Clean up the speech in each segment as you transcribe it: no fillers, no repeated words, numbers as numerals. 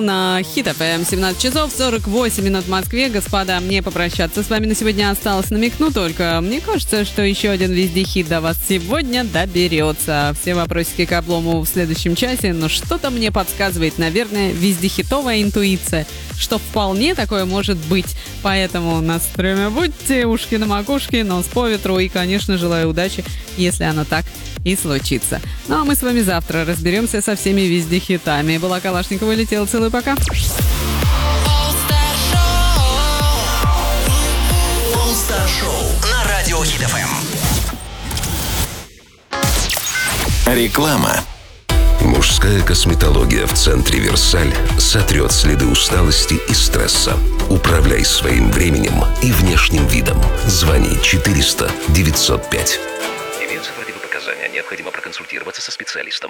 на Хит ФМ. 17 часов 48 минут в Москве. Господа, мне попрощаться с вами на сегодня осталось. Намекну только. Мне кажется, что еще один вездехит до вас сегодня доберется. Все вопросики к облому в следующем часе. Но что-то мне подсказывает, наверное, вездехитовая интуиция, что вполне такое может быть. Поэтому настроены будьте, ушки на макушке, нос по ветру. И, конечно, желаю удачи, если оно так и случится. Ну а мы с вами завтра разберемся со всеми вездехитами. Была Калашникова, летела, целую, пока. All-Star-Show на радио Хит ФМ. Реклама. Мужская косметология в центре «Версаль» сотрет следы усталости и стресса. Управляй своим временем и внешним видом. Звони 400 905. Имеются противопоказания. Необходимо проконсультироваться со специалистом.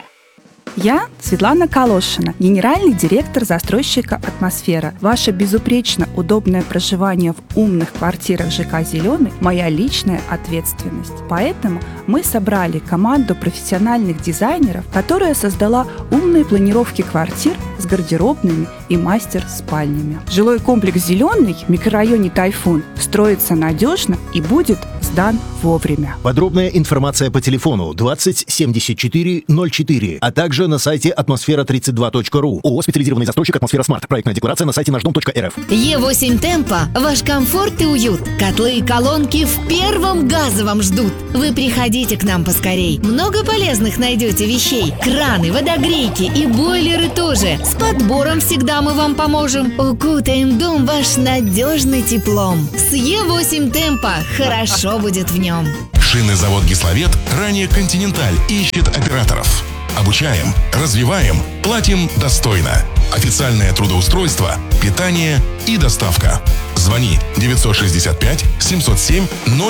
Я Светлана Калошина, генеральный директор застройщика «Атмосфера». Ваше безупречно удобное проживание в умных квартирах ЖК «Зеленый» – моя личная ответственность. Поэтому мы собрали команду профессиональных дизайнеров, которая создала умные планировки квартир с гардеробными и мастер-спальнями. Жилой комплекс «Зеленый» в микрорайоне «Тайфун» строится надежно и будет сдан вовремя. Подробная информация по телефону 20 74 04, а также на сайте атмосфера32.ру. ООО «Специализированный застройщик «Атмосфера Смарт». Проектная декларация на сайте наждом.рф. Е8 Темпо. Ваш комфорт и уют. Котлы и колонки в первом газовом ждут. Вы приходите к нам поскорей. Много полезных найдете вещей. Краны, водогрейки и бойлеры тоже. С подбором всегда мы вам поможем. Укутаем дом ваш надежный теплом. С Е8 Темпо хорошо будет в нем. Шинный завод «Гисловет», ранее «Континенталь», ищет операторов. Обучаем, развиваем, платим достойно. Официальное трудоустройство, питание и доставка. Звони 965 707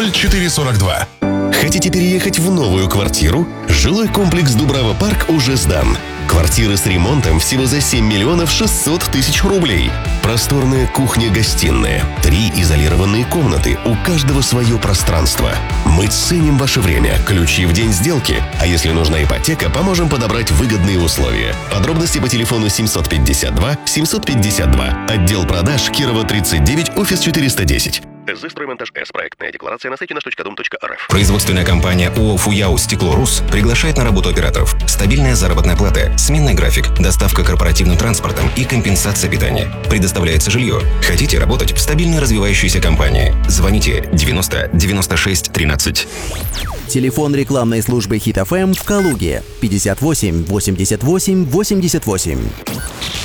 0442. Хотите переехать в новую квартиру? Жилой комплекс «Дубрава Парк» уже сдан. Квартиры с ремонтом всего за 7 миллионов 600 тысяч рублей. Просторная кухня-гостиная. 3 изолированные комнаты. У каждого свое пространство. Мы ценим ваше время. Ключи в день сделки. А если нужна ипотека, поможем подобрать выгодные условия. Подробности по телефону 752 752. Отдел продаж Кирова 39, офис 410. ТЗ «Строймонтаж С». Проектная декларация на сайте наш.дом.рф. Производственная компания ООО «Фуяу Стекло РУС» приглашает на работу операторов. Стабильная заработная плата, сменный график, доставка корпоративным транспортом и компенсация питания. Предоставляется жилье. Хотите работать в стабильной развивающейся компании? Звоните 90 96 13. Телефон рекламной службы Хит ФМ в Калуге 58 88 88.